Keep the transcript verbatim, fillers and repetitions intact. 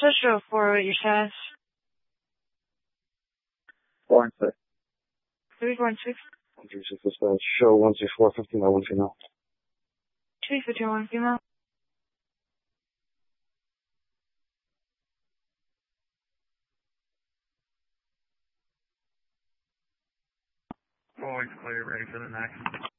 四十for your chest. Four and six. Three, four, and six. One three six dispatch. Show one six four fifteen by one female. Two fifteen one female. Always clear, ready for the next.